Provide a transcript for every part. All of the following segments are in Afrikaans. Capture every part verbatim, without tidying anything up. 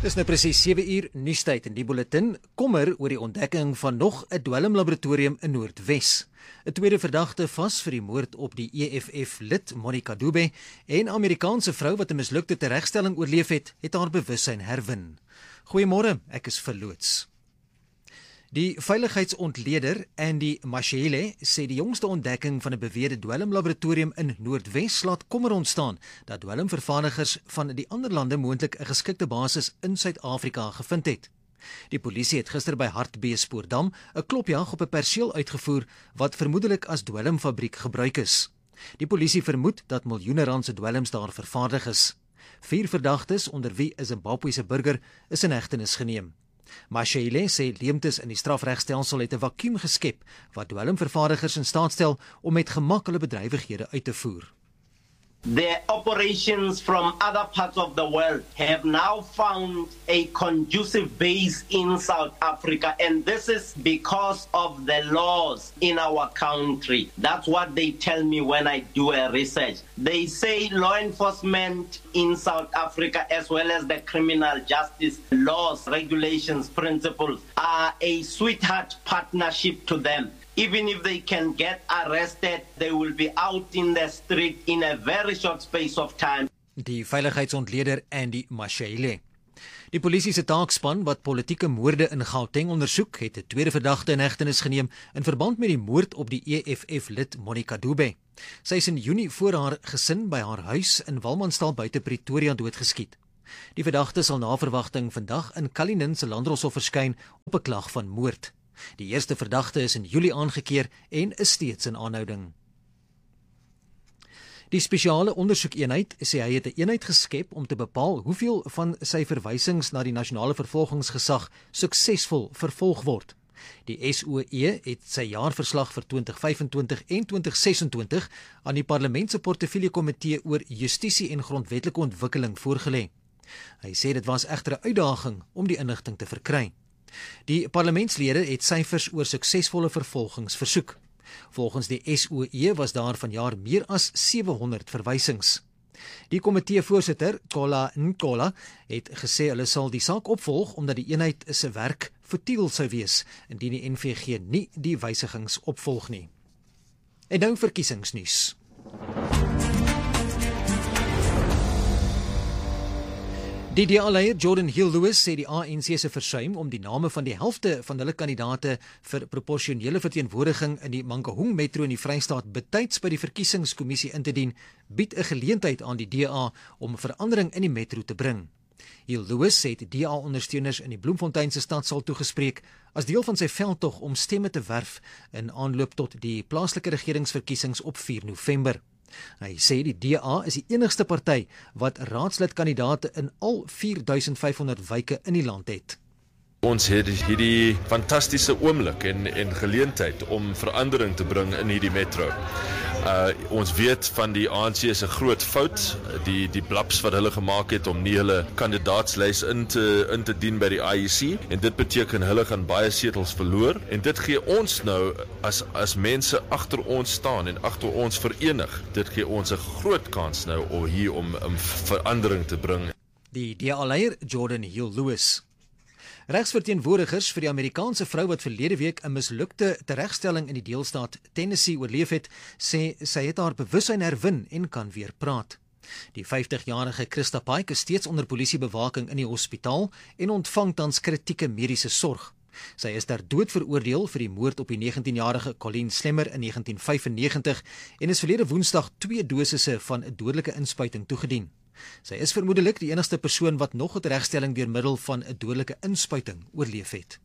Dis nou presies sewe uur nuustyd in die bulletin. Kommer oor die ontdekking van nog 'n dwelmlaboratorium in Noordwes. 'n Tweede verdagte vas vir die moord op die E F F-lid Monica Dube en 'n Amerikaanse vrou wat 'n mislukte teregstelling oorleef het, het haar bewussyn herwin. Goeiemôre, ek is verloots. Die veiligheidsontleder Andy Mashele sê die jongste ontdekking van 'n beweerde dwelmlaboratorium in Noordwes laat kommer ontstaan dat dwelmvervaardigers van die ander lande moontlik 'n geskikte basis in Suid-Afrika gevind het. Die polisie het gister by Hartbeespoortdam 'n klopjag op 'n perseel uitgevoer wat vermoedelik as dwelmfabriek gebruik is. Die polisie vermoed dat miljoene rand se dwelms daar vervaardig is. Vier verdagtes, onder wie 'n Zimbabwese burger, is in hegtenis geneem. Mashele sê leemtes in die strafregstelsel het 'n vakuum geskep wat dwelmvervaardigers in staat stel om met gemak hulle bedrywighede uit te voer. The operations from other parts of the world have now found a conducive base in South Africa, and this is because of the laws in our country. That's what they tell me when I do a research. They say law enforcement in South Africa, as well as the criminal justice laws, regulations, principles, are a sweetheart partnership to them. Even if they can get arrested, they will be out in the street in a very short space of time. Die veiligheidsontleder Andy Mashele. Die polisie se taakspan wat politieke moorde in Gauteng ondersoek, het 'n tweede verdagte in hegtenis geneem in verband met die moord op die E F F-lid Monica Dube. Sy is in Junie voor haar gesin by haar huis in Walmanstal buite Pretoria doodgeskiet. Die verdagte sal na verwagting vandag in Cullinan se Landdroshof verskyn op 'n klag van moord. Die eerste verdagte is in Julie aangekeer en is steeds in aanhouding. Die spesiale ondersoekeenheid sê hy het 'n eenheid geskep om te bepaal hoeveel van sy verwysings na die nasionale vervolgingsgesag suksesvol vervolg word. Die S O E het sy jaarverslag vir twintig vyfentwintig en twintig sesentwintig aan die Parlement se Portefeuljekomitee oor Justisie en Grondwetlike Ontwikkeling voorgelê. Hy sê dit was egter 'n uitdaging om die inligting te verkry. Die parlementslede het syfers oor suksesvolle vervolgings versoek. Volgens die S O E was daar vanjaar meer as sewe honderd verwysings. Die komitee-voorsitter, Kola Nkola, het gesê hulle sal die saak opvolg omdat die eenheid se werk futiel sou wees indien die N V G nie die wysigings opvolg nie. En nou verkiesingsnuus. Die D A-leier Jordan Hill-Lewis sê die A N C se versuim om die name van die helfte van hulle kandidaate vir proporsionele verteenwoordiging in die Mangaung Metro in die Vrystaat betyds by die verkiesingskommissie in te dien, bied 'n geleentheid aan die D A om verandering in die metro te bring. Hill-Lewis het D A-ondersteuners in die Bloemfontein se stadsaal toegespreek as deel van sy veldtog om stemme te werf in aanloop tot die plaaslike regeringsverkiesings op vier November. Hy sê die D A is die enigste party wat raadslidkandidaate in al vier duisend vyfhonderd wyke in die land het. Ons het hierdie fantastiese oomblik en, en geleentheid om verandering te bring in hierdie metro. Uh, ons weet van die A N C se groot fout, die, die blaps wat hulle gemaak het om nie hulle kandidaatslys in te, in te dien by die I E C, en dit beteken hulle gaan baie setels verloor, en dit gee ons nou, as, as mense agter ons staan en agter ons verenig, dit gee ons 'n groot kans nou om hier om, om verandering te bring. Die D A-leier Jordan Hill-Lewis. Regsverteenwoordigers vir die Amerikaanse vrou wat verlede week 'n mislukte teregstelling in die deelstaat Tennessee oorleef het, sê sy het haar bewussyn herwin en kan weer praat. Die vyftigjarige Christa Pike is steeds onder polisiebewaking in die hospitaal en ontvang tans kritieke mediese sorg. Sy is ter dood veroordeel vir die moord op die negentienjarige Colleen Slemmer in negentien vyfennegentig en is verlede Woensdag twee dosisse van 'n dodelike inspuiting toegedien. Sy is vermoedelik die enigste persoon wat nog 'n teregstelling deur middel van 'n dodelike inspuiting oorleef het.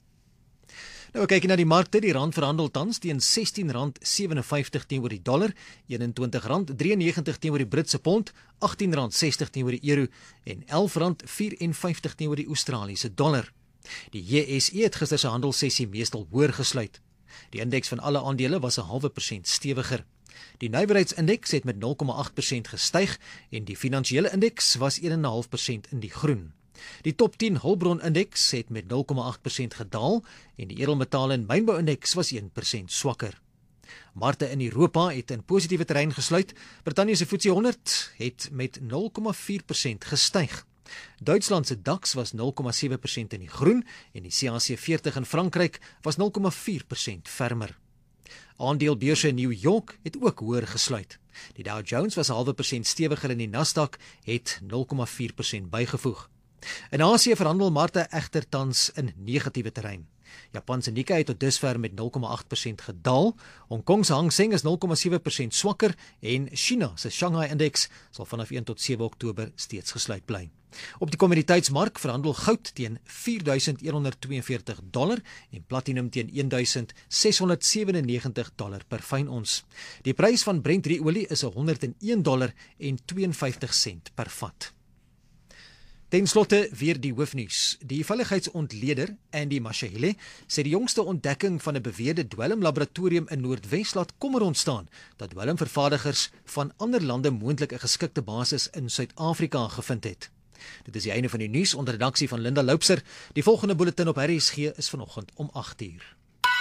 Nou kyk jy na die markte, die rand verhandel tans teen sestien rand sewenvyftig teenoor die dollar, eenentwintig rand drieënnegentig teenoor die Britse pond, agttien rand sestig teenoor die euro en elf rand vyfenvyftig teenoor die Australiese dollar. Die J S E het gister se handelssessie meestal hoër gesluit. Die indeks van alle aandele was 'n halwe persent stewiger. Die nywerheidsindeks het met nul komma agt persent gestyg en die finansiële indeks was een komma vyf persent in die groen. Die top tien hulpbronindeks het met nul komma agt persent gedaal en die edelmetale en mynbouindeks was een persent swakker. Markte in Europa het in positiewe terrein gesluit. Brittanje se FTSE honderd het met nul komma vier persent gestyg. Duitsland se DAX was nul komma sewe persent in die groen en die C A C veertig in Frankryk was nul komma vier persent fermer. Aandelebeurse in New York het ook hoër gesluit. Die Dow Jones was 'n halwe persent stewiger en die Nasdaq het nul komma vier persent bygevoeg. In Asië verhandel markte egter tans in negatiewe terrein. Japan se Nikkei het tot dusver met nul komma agt persent gedaal, Hong Kong se Hang Seng is nul komma sewe persent swakker en China se Shanghai Index sal vanaf een tot sewe Oktober steeds gesluit bly. Op die kommoditeitsmark verhandel goud teen vier duisend een honderd twee en veertig dollar en platinum teen een duisend ses honderd sewe en negentig dollar per fyn ons. Die prys van Brent olie is honderd en een dollar en twee en vyftig sent per vat. Ten slotte weer die hoofnuus. Die veiligheidsontleder Andy Mashahile sê die jongste ontdekking van 'n beweerde dwelmlaboratorium in Noordwes laat kommer ontstaan dat dwelmvervaardigers van ander lande moontlik 'n geskikte basis in Suid-Afrika gevind het. Dit is die einde van die nuus onder redaksie van Linda Loupser. Die volgende bulletin op R S G is vanoggend om agt uur.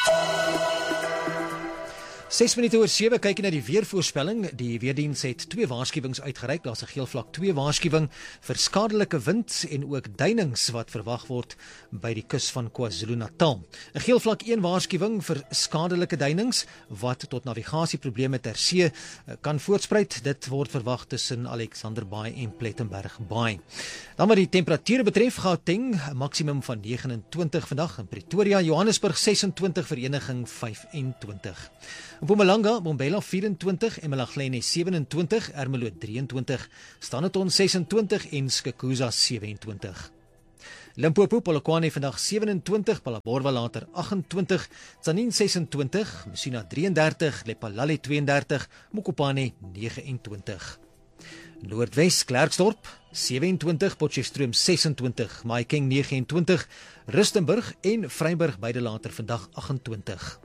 ses minute oor sewe kyk na die weervoorspelling. Die weerdiens het twee waarskuwings uitgereik. Daar's 'n geel vlak twee waarskuwing vir skadelike wind en ook duinings wat verwag word by die kus van KwaZulu-Natal. 'n Geel vlak een waarskuwing vir skadelike duinings wat tot navigasieprobleme ter see kan voortspruit. Dit word verwag tussen Alexander Bay en Plettenberg Bay. Dan wat die temperature betref, Gauteng 'n maksimum van negenentwintig vandag, in Pretoria, Johannesburg sesentwintig, Vereniging vyf en twintig. Mpumalanga, Mbombela vyf en twintig, Emalaglen sewe-en-twintig, Ermelo drie-en-twintig, Standerton ses-en-twintig en Skukuza sewe-en-twintig. Limpopo, Polokwane vandag sewe-en-twintig, Phalaborwa later agt-en-twintig, Tzaneen ses-en-twintig, Messina drie-en-dertig, Lephalale twee-en-dertig, Mokopane nege-en-twintig. Noordwes, Klerksdorp sewe-en-twintig, Potchefstroom ses-en-twintig, Mahikeng nege-en-twintig, Rustenburg en Vryburg beide later vandag agt-en-twintig.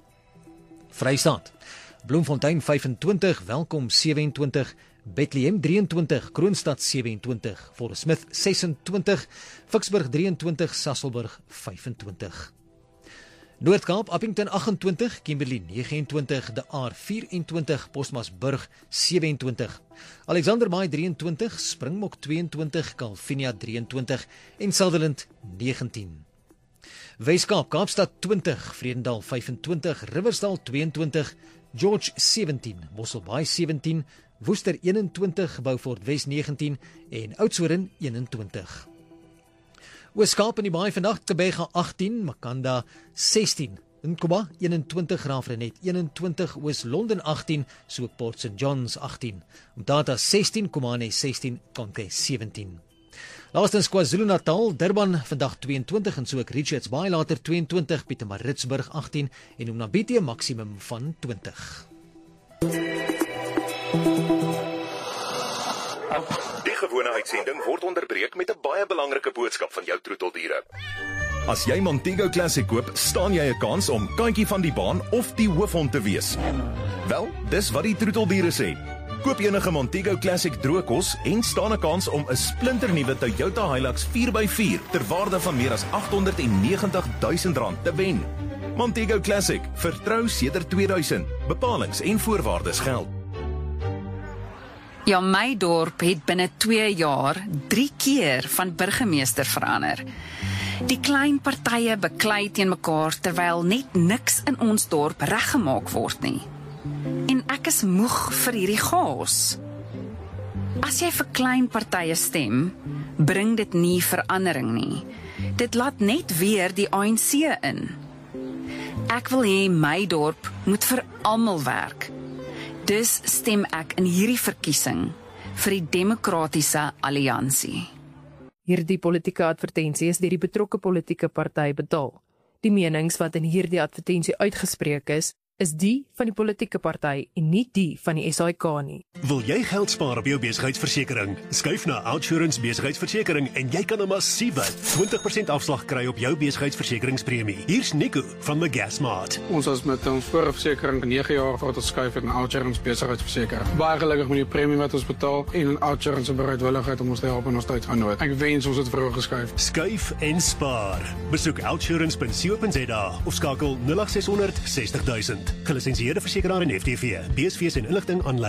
Vrystaat, Bloemfontein vyf-en-twintig, Welkom sewe-en-twintig, Bethlehem drie-en-twintig, Kroonstad sewe-en-twintig, Fort Smith ses-en-twintig, Vicksburg drie-en-twintig, Sasolburg vyf-en-twintig. Noord-Kaap, Appington agt-en-twintig, Kimberley nege-en-twintig, De Aar vyf-en-twintig, Postmasburg sewe-en-twintig, Alexander Bay drie-en-twintig, Springbok twee-en-twintig, Calvinia drie-en-twintig en Sutherland negentien. Weskaap, Kaapstad twintig, Vredendal vyf-en-twintig, Riversdal twee-en-twintig, George sewentien, Mosselbaai sewentien, Woester een-en-twintig, Beaufort Wes negentien en Oudtshoorn een-en-twintig. Ooskaap in die Baai vandag, Tebega agttien, Makanda sestien, Nkoba een-en-twintig, Graafrenet een-en-twintig, Oos-London agttien, so Port Saint Johns agttien, Umtata sestien, Komane sestien, Konke sewentien. Laastens KwaZulu-Natal, Durban vandag twee-en-twintig en so ook Richards Bay later twee-en-twintig, Pietermaritzburg agttien en Umnabete maksimum van twintig. Die gewone uitsending word onderbreek met 'n baie belangrike boodskap van jou troeteldiere. As jy Montego Classic koop, staan jy 'n kans om Kantjie van die baan of die hoofhond te wees. Wel, dis wat die troeteldiere sê. Koop enige Montego Classic droogkos en staan 'n kans om 'n splinternuwe Toyota Hilux vier by vier ter waarde van meer as agthonderdnegentig duisend rand te wen. Montego Classic, vertrou sedert tweeduisend. Bepalings en voorwaardes geld. Ja, my dorp het binne twee jaar drie keer van burgemeester verander. Die klein partye beklei teen mekaar terwyl net niks in ons dorp reggemaak word nie. En ek is moeg vir hierdie chaos. As jy vir klein partye stem, bring dit nie verandering nie. Dit laat net weer die A N C in. Ek wil hê my dorp moet vir almal werk. Dus stem ek in hierdie verkiesing vir die Demokratiese Alliansie. Hierdie politieke advertensie is deur die betrokke politieke party betaal. Die menings wat in hierdie advertensie uitgespreek is, is die van die politieke party en nie die van die S A I K nie. Wil jy geld spaar op jou besigheidsversekering? Skuif na OUTsurance Besigheidsversekering en jy kan 'n massiewe twintig persent afslag kry op jou besigheidsversekeringspremie. Hier's Nico van the Gasmart. Ons is met ons vorige versekering nege jaar voor te skuif in OUTsurance Besigheidsversekering. Baie gelukkig met die premie wat ons betaal en OUTsurance se bereidwilligheid om ons te help in ons tyd van nood. Ek wens ons het vroeër geskuif. Skuif en spaar. Besoek outsurance punt co punt za of skakel nul agt ses honderd sestig duisend. Gelisensieerde versekeraar en F T V. B S V se inligting aanlyn.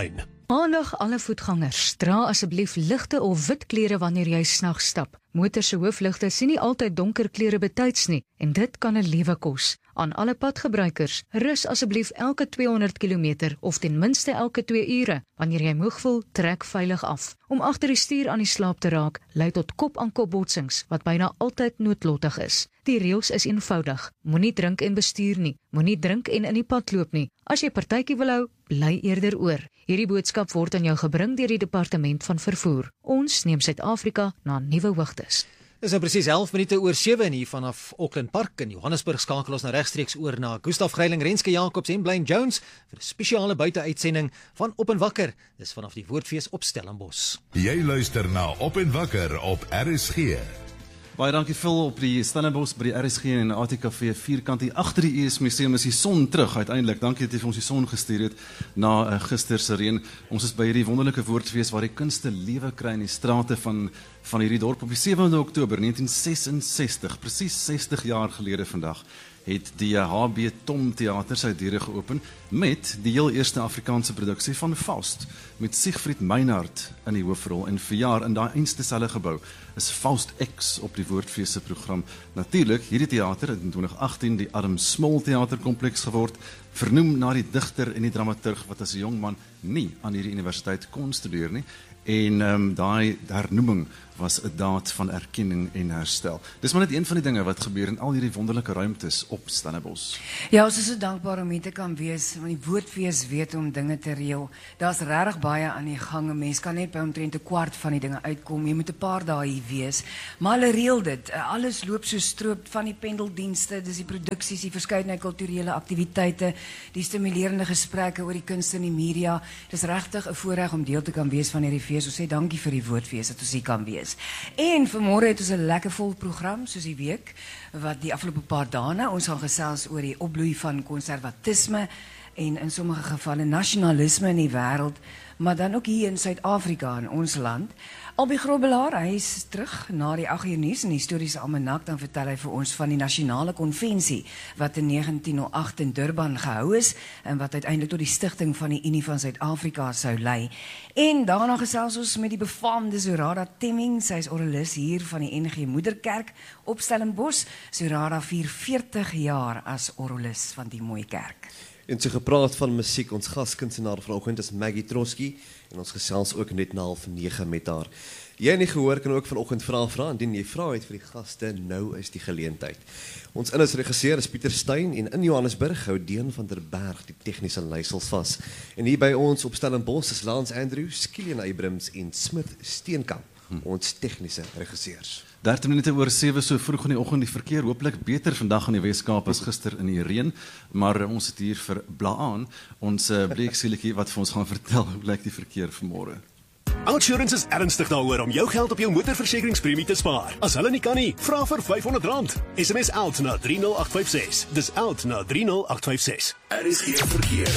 Aandag alle voetgangers, dra asseblief ligte of wit klere wanneer jy snags stap. Motors se hoofligte sien nie altyd donker klere betyds nie en dit kan 'n lewe kos. Aan alle padgebruikers, rus asseblief elke tweehonderd kilometer of ten minste elke twee ure. Wanneer jy moeg voel, trek veilig af. Om agter die stuur aan die slaap te raak, lei tot kop-aan-kop botsings wat byna altyd noodlottig is. Die reëls is eenvoudig. Moenie drink en bestuur nie. Moenie drink en in die pad loop nie. As jy partytjie wil hou, bly eerder oor. Hierdie boodskap word aan jou gebring deur die Departement van Vervoer. Ons neem Suid-Afrika na nuwe hoogtes. Dis nou presies elf minute oor sewe en hier vanaf Auckland Park in Johannesburg skakel ons nou regstreeks oor na Gustaf Greiling, Renske Jacobs en Blaine Jones vir 'n spesiale buiteuitsending van Op en Wakker. Dis vanaf die Woordfees op Stellenbosch. Jy luister na Op en Wakker op R S G. Baie dankie Phil op die Stellenbosch by die R S G en A T K V vierkant hier agter die E S Museum is die son terug uiteindelik. Dankie dat jy vir ons die son gestuur het na uh, gister se reën. Ons is by hierdie wonderlike Woordfees waar die kunste lewe kry in die strate van van hierdie dorp op die sewende Oktober negentien sesensestig, presies sestig jaar gelede vandag. Het die H B Tom Theater sy deure geopen met die heel eerste Afrikaanse produksie van Faust, met Siegfried Meinhardt in die hoofrol en verjaar in daai einste selfe gebou is Faust X op die Woordfees se program. Natuurlik, hierdie teater het in twintig agttien die Adam Smol Theaterkompleks geword, vernoem na die digter en die dramaturg wat as 'n jong man nie aan hierdie universiteit kon studeer nie. En um, daai hernoeming was 'n daad van erkenning en herstel. Dis maar net een van die dinge wat gebeur in al hierdie wonderlike ruimtes op Stellenbosch. Ja, ons is so dankbaar om hier te kan wees, want die Woordfees weet om dinge te reël. Daar's regtig baie aan die gang. 'n Mens kan net by omtrent 'n kwart van die dinge uitkom. Jy moet 'n paar dae hier wees. Maar hulle reël dit. Alles loop so stroop, van die pendeldienste, dis die produksies, die verskeidenheid kulturele aktiwiteite, die stimulerende gesprekke oor die kunste en die media. Dis regtig 'n voorreg om deel te kan wees van hierdie fees. Ons sê dankie vir die Woordfees dat ons hier kan wees. En vanmôre het ons 'n lekker vol program soos die week wat die afgelope paar dae nou ons gaan gesels oor die opbloei van konservatisme en in sommige gevalle nasionalisme in die wêreld, maar dan ook hier in Suid-Afrika in ons land. Albie Grobbelaar, hy is terug na die agt uur nuus en historiese almanak, dan vertel hy vir ons van die nasionale konvensie wat in negentien oh agt in Durban gehou is en wat uiteindelik tot die stigting van die Unie van Suid-Afrika sou lei. En daarna gesels ons met die befaamde Zurara Temming, sy is orgelis hier van die N G Moederkerk op Stellenbosch. Zurara vier veertig jaar as orgelis van die mooi kerk. En so gepraat van musiek, ons gaskunstenaar vanoggend is Maggie Trotsky en ons gesels ook net na half nege met haar. Jy nie gehoor kan ook vanoggend vra vra, indien jy vra het vir die gaste, nou is die geleentheid. Ons innisregisseur is Pieter Steyn en in Johannesburg hou Dean van der Berg die tegniese leiersels vas. En hier by ons op Stellenbosch is Lance Andrews, Kilian Abrams en Smith Steenkamp, ons tegniese regisseurs. dertien minute oor sewe so vroeg in die oggend, die verkeer hooplik beter vandag in die Weskaap as gister in die reën, maar ons het hier vir Blaan, ons uh, bleekseeletjie wat vir ons gaan vertel hoe lyk die verkeer vanmôre. Outsurance is ernstig daaroor om jou geld op jou motorversekeringspremie te spaar. As hulle nie kan nie, vra vir vyfhonderd rand. S M S out na drie nul agt vyf ses. Dis out na drie nul agt vyf ses. Er is geen verkeer.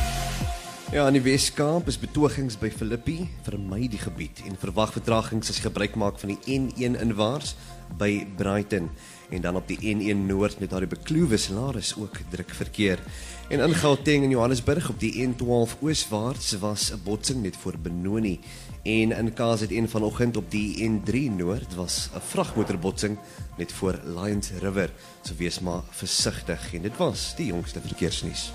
Ja, in die Weskaap is betogings by Philippi, vermy die gebied en verwag vertragings as gebruik maak van die N een inwaarts by Brighton. En dan op die N een Noord met daardie bekloewe Salaris ook druk verkeer. En in Gauteng en Johannesburg op die N twaalf ooswaarts was 'n botsing net voor Benoni. En in K Z N vanoggend op die N drie Noord was 'n vragmotorbotsing net voor Lions River. So wees maar versigtig en dit was die jongste verkeersnuus.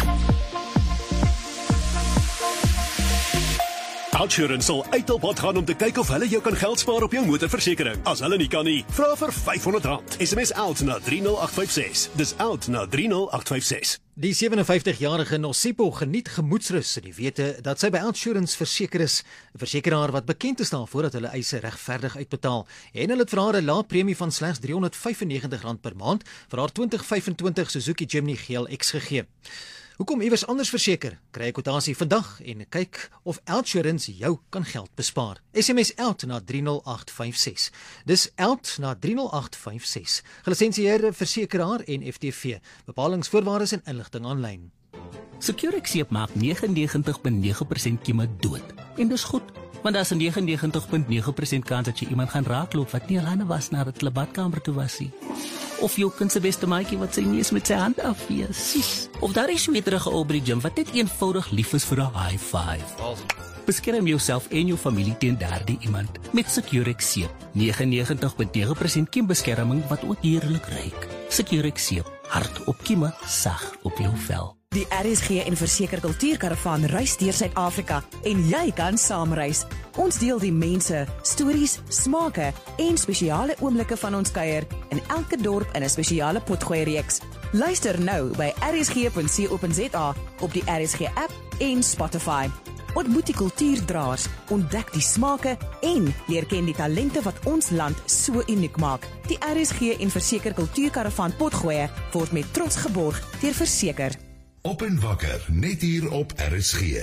Outsurance sal uit op pad gaan om te kyk of hulle jou kan geld spaar op jou motorversekering. As hulle nie kan nie, vra vir vyfhonderd rand. S M S out na drie nul agt vyf ses. Dis out na drie nul agt vyf ses. Die sewe en vyftig-jarige Nosipo geniet gemoedsrus in die wete dat sy by Outsurance verseker is, 'n versekeraar wat bekend is daarvoor dat hulle eise regverdig uitbetaal. En hulle het vir haar 'n lae premie van slegs driehonderd vyfennegentig rand per maand vir haar twintig vyfentwintig Suzuki Jimny G L X gegee. Hoekom iewers anders verseker? Kry 'n kwotasie vandag en kyk of Outsurance jou kan geld bespaar. S M S out na drie nul agt vyf ses. Dis out na drie nul agt vyf ses. Gelisensieerde versekeraar en F T V. Bepalings, voorwaardes en inligting aanlyn. Securexeep maak negenennegentig komma nege persent kieme dood. En dis goed, want daar's 'n negenennegentig komma nege persent kans dat jy iemand gaan raakloop wat nie al aan was nadat hulle badkamer toe was nie. Of jou kind se beste maatjie wat sy neus met sy hand afwees. Of daar is sweterige ou by die gym wat net eenvoudig lief is vir 'n high five. Beskerm jouself en jou familie teen daardie iemand met Securex seep. negenennegentig komma nege persent kiembeskerming wat ook heerlik ruik. Securex seep, hard op kieme, sag op jou vel. Die R S G en Verseker Kultuurkaravaan reis deur Suid-Afrika en jy kan saamreis. Ons deel die mense, stories, smake en spesiale oomblikke van ons kuier in elke dorp in 'n spesiale potgooi reeks. Luister nou by r s g punt co punt z a op die R S G app en Spotify. Ontmoet die kultuurdraers, ontdek die smake en leer ken die talente wat ons land so uniek maak. Die R S G en Verseker Kultuurkaravaan potgooi word met trots geborg deur Verseker. Op en wakker, net hier op R S G.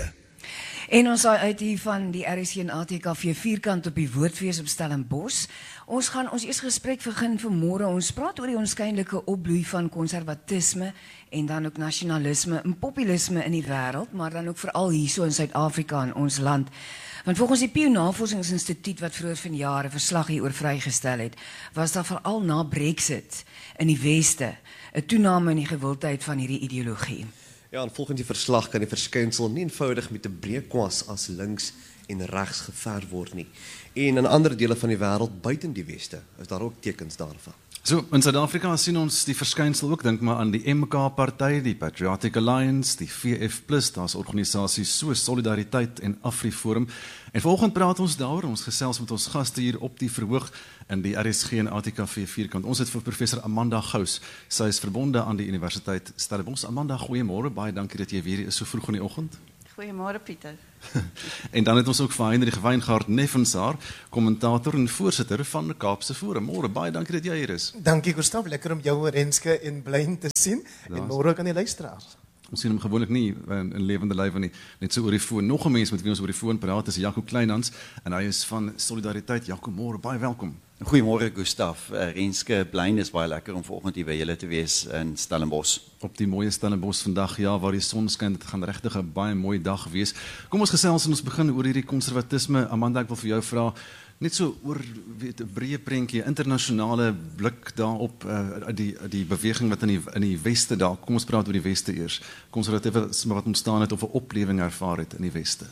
En ons saai uit hier van die R S G en A T K V vierkant op die Woordfees op Stellenbosch. Ons gaan ons eerste gesprek begin vanmôre. Ons praat oor die onskynlike opbloei van konservatisme en dan ook nasionalisme en populisme in die wêreld, maar dan ook veral hierso in Suid-Afrika in ons land. Want volgens die Pew Navorsingsinstituut wat vroeër vanjaar 'n verslag hieroor vrygestel het, was daar veral na Brexit in die Weste 'n toename in die gewildheid van hierdie ideologie. Ja, en volgens die verslag kan die verskynsel nie eenvoudig met 'n breekwas as links en regs geverf word nie. En in ander dele van die wêreld buiten die Weste is daar ook tekens daarvan. So, in Suid-Afrika sien ons die verskynsel ook, dink maar aan die M K-party, die Patriotic Alliance, die V F plus, daar's organisasies so Solidariteit en AfriForum. En vanoggend praat ons daaroor, ons gesels met ons gaste hier op die verhoog in die R S G en A T K V vierkant. Ons het vir professor Amanda Gous, sy is verbonde aan die Universiteit Stellenbosch. Amanda, goeiemôre, baie dankie dat jy weer is so vroeg in die oggend. Goeiemôre Pieter. En dan het ons ook vir Heinrich Weingart Neffensaar, kommentator en voorsitter van die Kaapse Forum. Môre, baie dankie dat jy hier is. Dankie Gustav, lekker om jou Renske en Blyn te sien. Daas. En môre kan die luisteraars. Ons sien hom gewoonlik nie in, in lewende lywe nie, net so oor die foon. Nog 'n mens met wie ons oor die foon praat is Jaco Kleinhans en hy is van Solidariteit. Jaco, môre, baie welkom. Goeiemôre Gustav. Uh, Renske Blyn, is baie lekker om vanoggend hier by julle te wees in Stellenbosch. Op die mooie Stellenbosch vandag, ja, waar die son skyn, dit gaan regtig 'n baie mooi dag wees. Kom ons gesels en ons begin oor hierdie konservatisme. Amanda, ek wil vir jou vra, net so oor 'n breë prentjie, internasionale blik daarop, uh, die die beweging wat in die in die Weste daar. Kom ons praat oor die Weste eers. Konservatisme wat ontstaan het of 'n oplewing ervaar het in die Weste.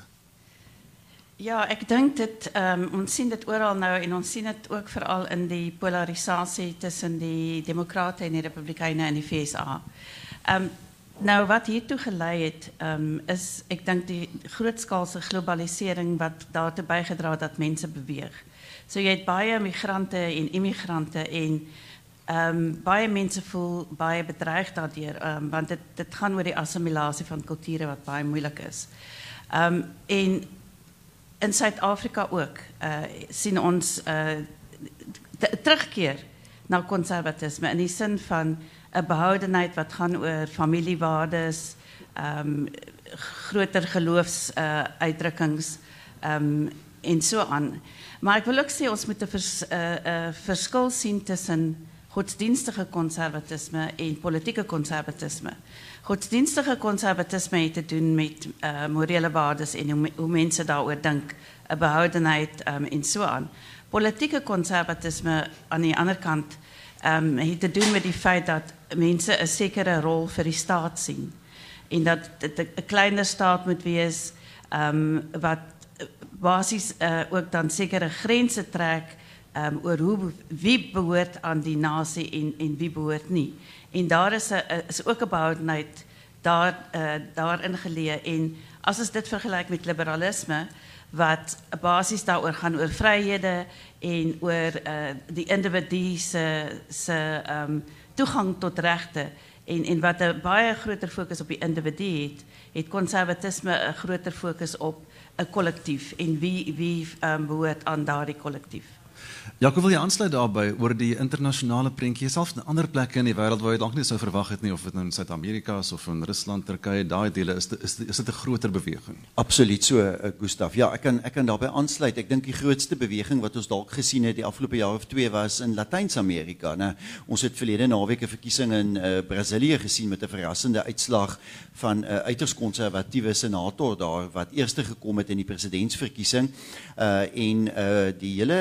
Ja, ek dink dit um, ons sien dit oral nou en ons sien dit ook veral in die polarisasie tussen die Demokrate en die Republikeine in die V S A. Um, nou wat hiertoe gelei het, um, is ek dink die grootskaalse globalisering wat daartoe bygedra het dat mense beweeg. So jy het baie migrante en immigrante en um, baie mense voel baie bedreig daardeur, um, want dit dit gaan oor die assimilasie van kulture wat baie moeilik is. Um, en in Suid-Afrika ook uh, sien ons uh, terugkeer na konservatisme in die sin van 'n behoudenheid wat gaan oor familiewaardes, um, groter geloofsuitdrukkings uh, um, en so aan. Maar ek wil ook sê ons moet 'n vers, uh, uh, verskil sien tussen godsdienstige konservatisme en politieke konservatisme. Godsdienstige konservatisme het te doen met uh, morele waardes en hoe, hoe mense daaroor dink, 'n behoudenheid um, en so aan. Politieke konservatisme aan die ander kant um, het te doen met die feit dat mense 'n sekere rol vir die staat sien en dat dit 'n kleiner staat moet wees um, wat basies uh, ook dan sekere grense trek um, oor hoe wie behoort aan die nasie en en wie behoort nie. En daar is 'n is ook 'n behoudenheid daar uh, daarin geleë en as ons dit vergelyk met liberalisme wat basies daaroor gaan oor vryhede en oor uh, die individu se se um, toegang tot regte en en wat 'n baie groter fokus op die individu het, het konservatisme 'n groter fokus op 'n kollektief en wie wie um, behoort aan daardie kollektief. Jaco, wil jy aansluit daarbey oor die internasionale prentjie, selfs in ander plekke in die wêreld waar jy dalk nie sou verwag het nie, of dit nou in Suid-Amerika is of in Rusland, Turkye, daai dele is dit is, is dit 'n groter beweging? Absoluut so, uh, Gustav. Ja, ek kan ek kan daarbey aansluit. Ek dink die grootste beweging wat ons dalk gesien het die afgelope jaar of twee was in Latyns-Amerika. Nou, ons het verlede naweek 'n verkiesing in uh, Brasilië gesien met 'n verrassende uitslag van 'n uh, uiters konservatiewe senator daar wat eerste gekom het in die presidentsverkiesing uh, en uh, die hele uh,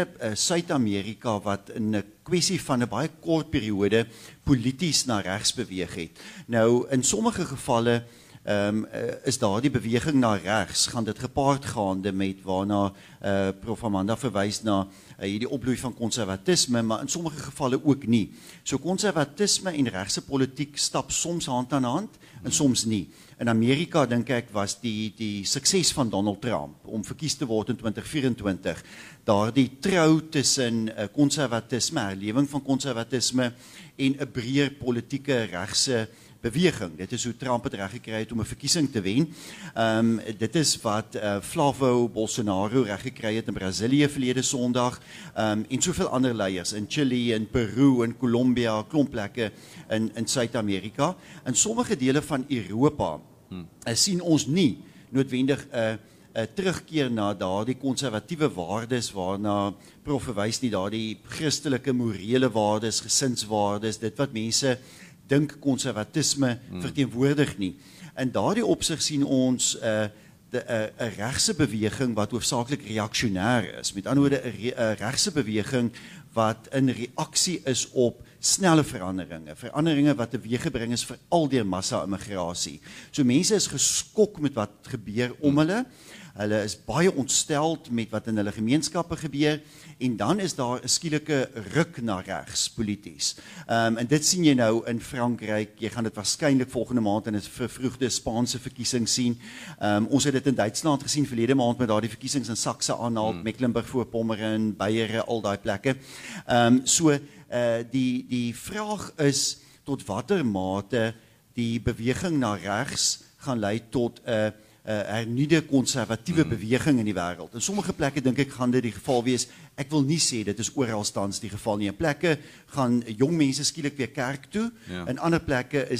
Suid-Amerika wat in 'n kwessie van 'n baie kort periode polities na regs beweeg het. Nou in sommige gevalle Um, uh, is daar die beweging na regs, gaan dit gepaard gaande met waarna uh, Prof Amanda verwys na uh, hierdie opbloei van konservatisme, maar in sommige gevalle ook nie. So konservatisme en regse politiek stap soms hand aan hand en soms nie. In Amerika dink ek was die die sukses van Donald Trump om verkies te word in twintig vyf-en-twintig, daardie trou tussen konservatisme, uh, herlewing van konservatisme en 'n breër politieke regse beweging. Dit is hoe Trump het reg gekry het om 'n verkiesing te wen. Um, dit is wat uh, Flávio Bolsonaro reg gekry het in Brasilië verlede Sondag, um, en soveel ander leiers in Chili, in Peru, in Colombia, klomp plekke in in Suid-Amerika. In sommige dele van Europa hmm. uh, sien ons nie noodwendig 'n uh, 'n terugkeer na daardie konservatiewe waardes waarna Prof verwys nie, daardie Christelike morele waardes, gesinswaardes, dit wat mense dink konservatisme hmm. verteenwoordig nie. In daardie opsig sien ons 'n uh, 'n uh, regse beweging wat hoofsaaklik reaksionêr is. Met ander woorde 'n re, regse beweging wat in reaksie is op snelle veranderinge, veranderinge wat teweeggebring is veral deur massa-immigrasie. So mense is geskok met wat gebeur om hulle. Hulle is baie ontsteld met wat in hulle gemeenskappe gebeur en dan is daar 'n skielike ruk na regs polities. Um, en dit sien jy nou in Frankryk. Jy gaan dit waarskynlik volgende maand in 'n vervroegde Spaanse verkiesing sien. Um, ons het dit in Duitsland gesien verlede maand met daardie verkiesings in Sakse-Anhalt, hmm. Mecklenburg-Vorpommern, Beiere, al daai plekke. Um, so uh, die die vraag is tot watter mate die beweging na regs gaan lei tot 'n uh, Uh, hernuide konservatiewe mm. beweging in die wêreld. In sommige plekke dink ek gaan dit die geval wees. Ek wil nie sê dit is oralstans die geval nie. In plekke gaan jong mense skielik weer kerk toe. Ja. In ander plekke is